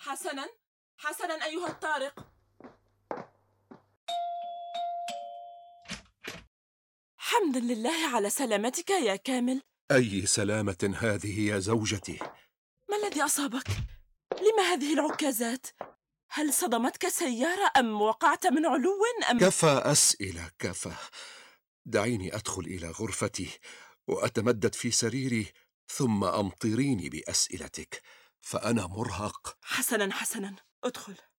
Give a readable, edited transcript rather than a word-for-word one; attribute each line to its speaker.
Speaker 1: حسناً حسناً أيها الطارق. حمداً لله على سلامتك يا كامل.
Speaker 2: أي سلامة هذه يا زوجتي؟
Speaker 1: ما الذي أصابك؟ لم هذه العكازات؟ هل صدمتك سيارة أم وقعت من علو أم؟
Speaker 2: كفى أسئلة، كفى. دعيني أدخل إلى غرفتي وأتمدد في سريري، ثم أمطريني بأسئلتك، فأنا مرهق.
Speaker 1: حسناً حسناً، ادخل.